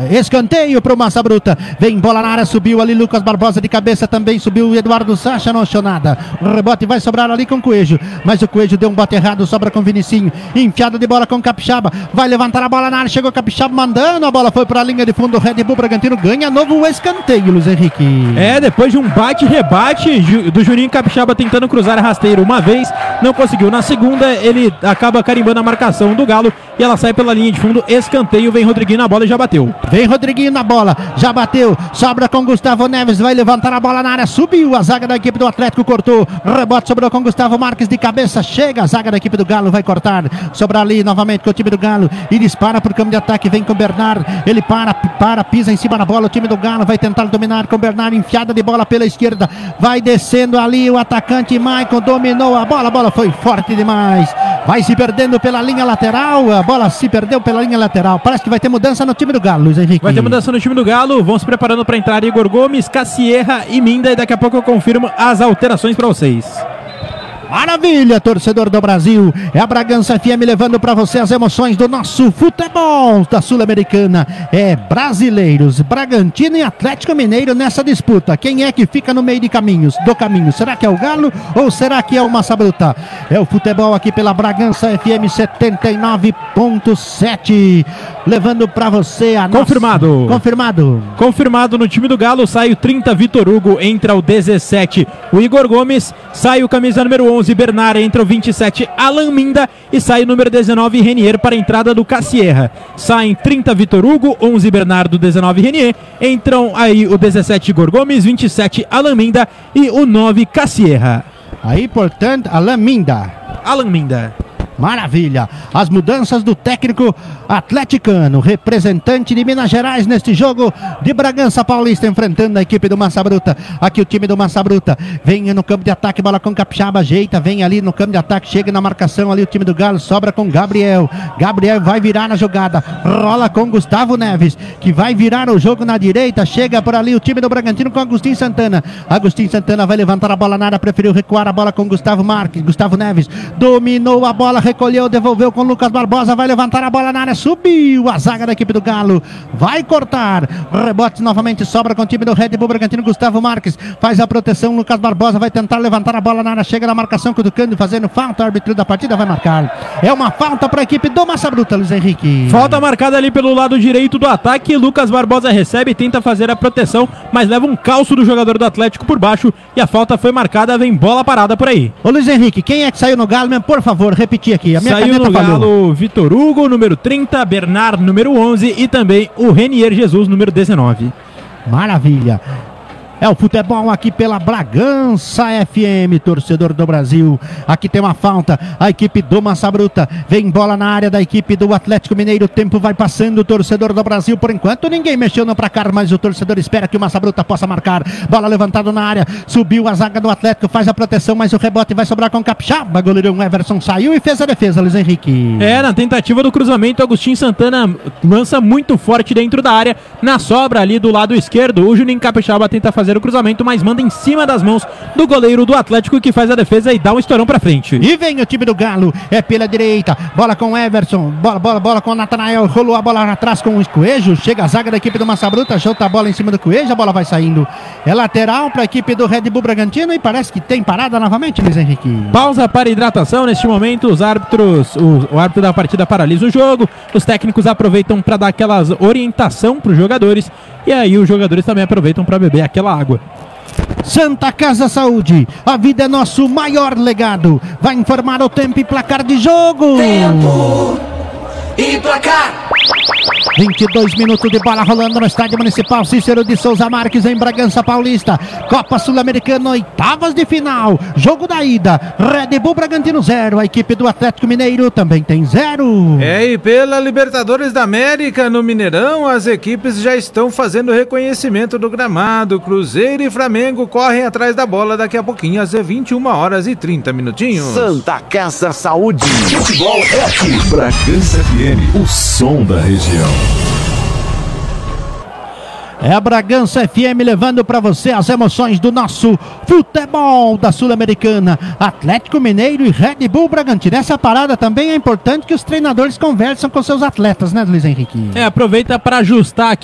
escanteio pro Massa Bruta. Vem bola na área, subiu ali Lucas Barbosa de cabeça, também subiu o Eduardo Sacha, não achou nada. O rebote vai sobrar ali com o Coelho, mas o Coelho deu um bote errado, sobra com o Vinicinho. Enfiada de bola com o Capixaba, vai levantar a bola na área, chegou o Capixaba mandando, a bola foi para a linha de fundo. O Red Bull Bragantino ganha novo escanteio, Luiz Henrique. Depois de um bate-rebate do Juninho Capixaba tentando cruzar a rasteira uma vez, não conseguiu. Na segunda, ele acaba carimbando a marcação do Galo e ela sai pela linha de fundo, escanteio. Vem Rodriguinho na bola e já bateu. Vem Rodriguinho na bola, já bateu, sobra com Gustavo Neves, vai levantar a bola na área, subiu a zaga da equipe do Atlético, cortou, rebote sobrou com Gustavo Marques de cabeça, chega a zaga da equipe do Galo, vai cortar, sobra ali novamente com o time do Galo e dispara por campo de ataque, vem com o Bernard, ele para, pisa em cima da bola, o time do Galo vai tentar dominar com o Bernard, enfiada de bola pela esquerda, vai descendo ali o atacante Maicon, dominou a bola foi forte demais, vai se perdendo pela linha lateral, a bola se perdeu pela linha lateral, parece que vai ter mudança no time do Galo, Luiz Henrique. Vai ter mudança no time do Galo, vão se preparando para entrar Igor Gomes, Cassierra e Minda, e daqui a pouco eu confirmo as alterações para vocês. Maravilha, torcedor do Brasil, é a Bragança FM levando para você as emoções do nosso futebol da Sul-Americana. É brasileiros, Bragantino e Atlético Mineiro nessa disputa. Quem é que fica no meio do caminho? Será que é o Galo ou será que é o Massa Bruta? É o futebol aqui pela Bragança FM 79.7, levando para você a Confirmado no time do Galo, sai o 30 Vitor Hugo, entra o 17 o Igor Gomes, sai o camisa número 11 Bernard, entra o 27 Alan Minda e sai o número 19 Renier para a entrada do Cassierra. Saem 30 Vitor Hugo, 11 Bernardo, 19 Renier, entram aí o 17 Igor Gomes, 27 Alan Minda e o 9 Cassierra. Aí, portanto, Alan Minda. Maravilha, as mudanças do técnico atleticano, representante de Minas Gerais neste jogo de Bragança Paulista, enfrentando a equipe do Massa Bruta. Aqui o time do Massa Bruta vem no campo de ataque, bola com Capixaba, ajeita, vem ali no campo de ataque, chega na marcação ali o time do Galo, sobra com Gabriel vai virar na jogada, rola com Gustavo Neves, que vai virar o jogo na direita, chega por ali o time do Bragantino com Agostinho Santana vai levantar a bola na área, preferiu recuar a bola com Gustavo Neves, dominou a bola, recolheu, devolveu com Lucas Barbosa, vai levantar a bola na área, subiu a zaga da equipe do Galo, vai cortar, rebote novamente, sobra com o time do Red Bull Bragantino, Gustavo Marques faz a proteção, Lucas Barbosa vai tentar levantar a bola na área, chega na marcação, cutucando, fazendo falta, o árbitro da partida vai marcar, é uma falta para a equipe do Massa Bruta, Luiz Henrique. Falta marcada ali pelo lado direito do ataque, Lucas Barbosa recebe, tenta fazer a proteção, mas leva um calço do jogador do Atlético por baixo e a falta foi marcada, vem bola parada por aí. Ô Luiz Henrique, quem é que saiu no Galo mesmo? Por favor, repetir aqui, a minha saiu caneta no falhou. Galo Vitor Hugo, número 30, Bernard, número 11 e também o Renier Jesus, número 19. Maravilha. É o futebol aqui pela Bragança FM, torcedor do Brasil. Aqui tem uma falta, a equipe do Massa Bruta. Vem bola na área da equipe do Atlético Mineiro. O tempo vai passando, torcedor do Brasil. Por enquanto ninguém mexeu no placar, mas o torcedor espera que o Massa Bruta possa marcar. Bola levantada na área, subiu a zaga do Atlético, faz a proteção, mas o rebote vai sobrar com o Capixaba. Goleirão Everson saiu e fez a defesa, Luiz Henrique. Na tentativa do cruzamento, Agostinho Santana lança muito forte dentro da área. Na sobra ali do lado esquerdo, o Juninho Capixaba tenta fazer o cruzamento, mas manda em cima das mãos do goleiro do Atlético, que faz a defesa e dá um estourão pra frente. E vem o time do Galo, é pela direita, bola com o Everson, bola com o Natanael, rolou a bola atrás com o Coelho, chega a zaga da equipe do Massa Bruta, chuta a bola em cima do Coelho, a bola vai saindo, é lateral pra equipe do Red Bull Bragantino e parece que tem parada novamente, Luiz Henrique. Pausa para hidratação, neste momento os árbitros, o árbitro da partida paralisa o jogo, os técnicos aproveitam para dar aquela orientação pros jogadores e aí os jogadores também aproveitam para beber aquela água. Santa Casa Saúde, a vida é nosso maior legado. Vai informar o tempo e placar de jogo. Tempo e placar. 22 minutos de bola rolando no Estádio Municipal Cícero de Souza Marques, em Bragança Paulista. Copa Sul-Americana, oitavas de final. Jogo da ida, Red Bull Bragantino 0. A equipe do Atlético Mineiro também tem 0. E pela Libertadores da América, no Mineirão, as equipes já estão fazendo reconhecimento do gramado. Cruzeiro e Flamengo correm atrás da bola daqui a pouquinho, às 21 horas e 30 minutinhos. Santa Casa Saúde. Futebol é aqui. Bragança FM, o som da região. É a Bragança FM levando para você as emoções do nosso futebol da Sul-Americana. Atlético Mineiro e Red Bull Bragantino. Essa parada também é importante, que os treinadores conversam com seus atletas, né, Luiz Henrique? Aproveita para ajustar aqui